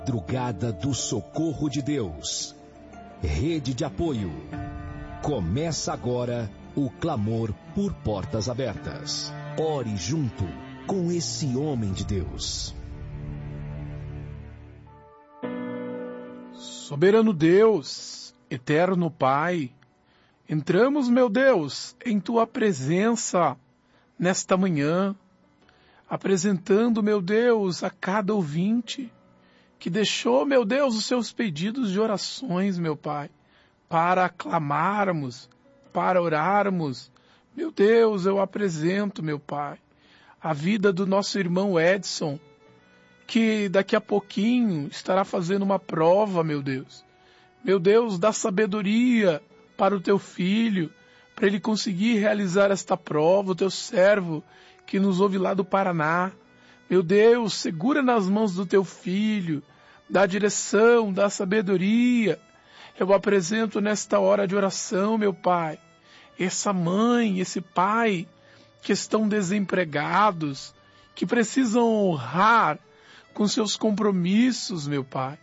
Madrugada do Socorro de Deus. Rede de apoio. Começa agora o clamor por portas abertas. Ore junto com esse homem de Deus. Soberano Deus, eterno Pai, entramos, meu Deus, em Tua presença nesta manhã, apresentando, meu Deus, a cada ouvinte que deixou, meu Deus, os seus pedidos de orações, meu Pai, para clamarmos, para orarmos. Meu Deus, eu apresento, meu Pai, a vida do nosso irmão Edson, que daqui a pouquinho estará fazendo uma prova, meu Deus. Meu Deus, dá sabedoria para o teu filho, para ele conseguir realizar esta prova, o teu servo que nos ouve lá do Paraná. Meu Deus, segura nas mãos do teu filho, dá direção, dá sabedoria. Eu apresento nesta hora de oração, meu Pai, essa mãe, esse pai que estão desempregados, que precisam honrar com seus compromissos, meu Pai,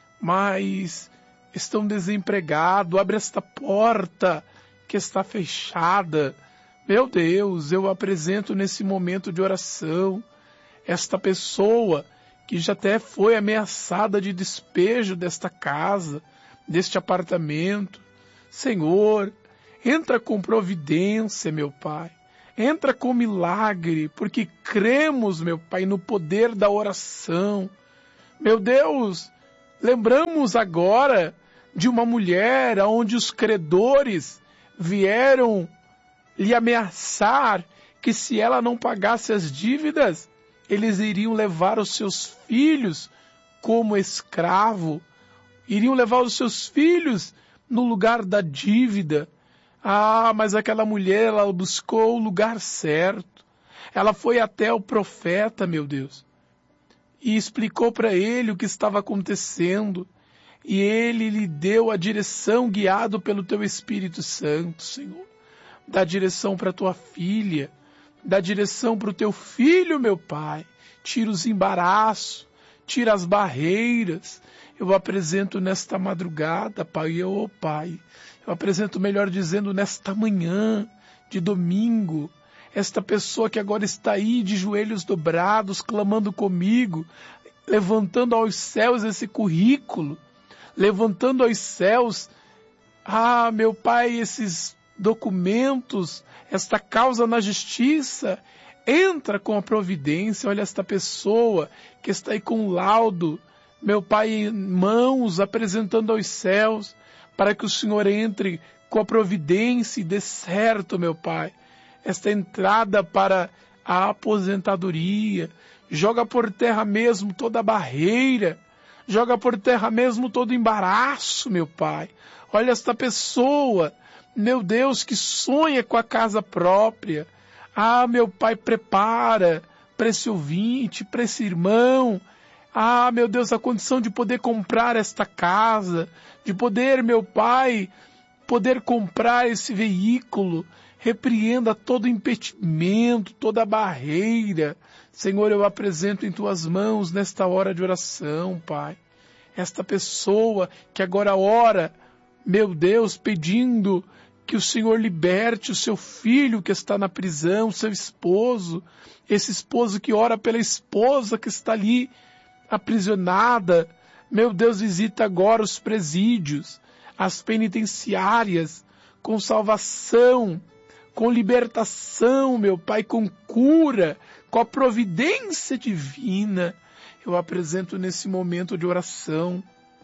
mas estão desempregados. Abre esta porta que está fechada. Meu Deus, eu apresento nesse momento de oração esta pessoa que já até foi ameaçada de despejo desta casa, deste apartamento. Senhor, entra com providência, meu Pai. Entra com milagre, porque cremos, meu Pai, no poder da oração. Meu Deus, lembramos agora de uma mulher onde os credores vieram lhe ameaçar que se ela não pagasse as dívidas, eles iriam levar os seus filhos como escravo, iriam levar os seus filhos no lugar da dívida. Ah, mas aquela mulher, ela buscou o lugar certo. Ela foi até o profeta, meu Deus, e explicou para ele o que estava acontecendo. E ele lhe deu a direção, guiado pelo teu Espírito Santo, Senhor. Dá direção para tua filha, dá direção para o teu filho, meu Pai. Tira os embaraços, tira as barreiras. Eu apresento nesta madrugada, Pai, Pai. Eu apresento, melhor dizendo, nesta manhã de domingo, esta pessoa que agora está aí de joelhos dobrados, clamando comigo, levantando aos céus esse currículo, levantando aos céus, meu Pai, esses documentos, esta causa na justiça. Entra com a providência. Olha esta pessoa que está aí com o laudo, meu Pai, em mãos, apresentando aos céus, para que o Senhor entre com a providência e dê certo, meu Pai, esta entrada para a aposentadoria. Joga por terra mesmo toda a barreira, joga por terra mesmo todo o embaraço, meu Pai. Olha esta pessoa, meu Deus, que sonha com a casa própria. Meu Pai, prepara para esse ouvinte, para esse irmão, meu Deus, a condição de poder comprar esta casa, de poder, meu Pai, poder comprar esse veículo. Repreenda todo impedimento, toda barreira. Senhor, eu apresento em Tuas mãos nesta hora de oração, Pai, esta pessoa que agora ora, meu Deus, pedindo que o Senhor liberte o seu filho que está na prisão, seu esposo, esse esposo que ora pela esposa que está ali aprisionada. Meu Deus, visita agora os presídios, as penitenciárias, com salvação, com libertação, meu Pai, com cura, com a providência divina. Eu apresento nesse momento de oração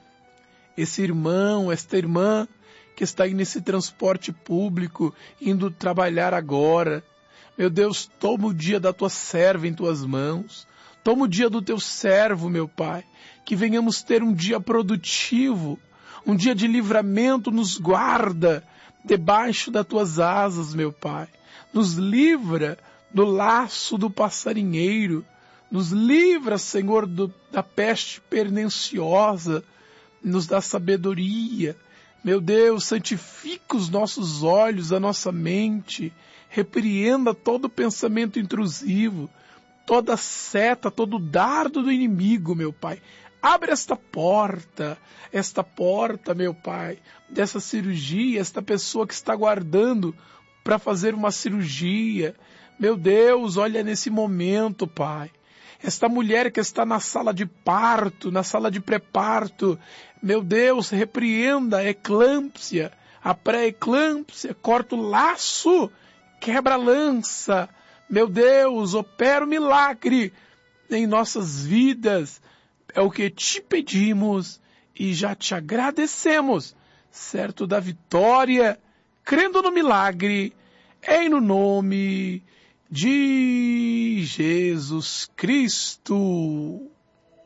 esse irmão, esta irmã, que está aí nesse transporte público, indo trabalhar agora. Meu Deus, toma o dia da tua serva em tuas mãos. Toma o dia do teu servo, meu Pai. Que venhamos ter um dia produtivo, um dia de livramento. Nos guarda debaixo das tuas asas, meu Pai. Nos livra do laço do passarinheiro. Nos livra, Senhor, da peste perniciosa. Nos dá sabedoria. Meu Deus, santifica os nossos olhos, a nossa mente, repreenda todo pensamento intrusivo, toda seta, todo dardo do inimigo, meu Pai. Abre esta porta, meu Pai, dessa cirurgia, esta pessoa que está aguardando para fazer uma cirurgia. Meu Deus, olha nesse momento, Pai. Esta mulher que está na sala de parto, na sala de pré-parto, meu Deus, repreenda a eclâmpsia, a pré-eclâmpsia, corta o laço, quebra a lança. Meu Deus, opera o milagre em nossas vidas. É o que te pedimos e já te agradecemos, certo da vitória, crendo no milagre, em no nome de Jesus Cristo.